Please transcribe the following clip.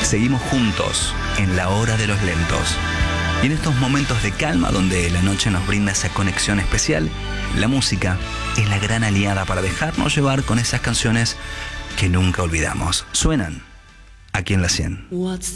seguimos juntos en la hora de los lentos. Y en estos momentos de calma donde la noche nos brinda esa conexión especial, la música es la gran aliada para dejarnos llevar con esas canciones que nunca olvidamos. Suenan aquí en La 100.